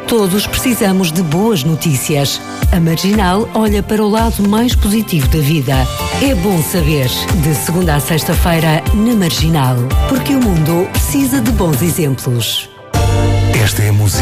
Todos precisamos de boas notícias. A Marginal olha para o lado mais positivo da vida. É bom saber. De segunda à sexta-feira, na Marginal. Porque o mundo precisa de bons exemplos. Esta é a música.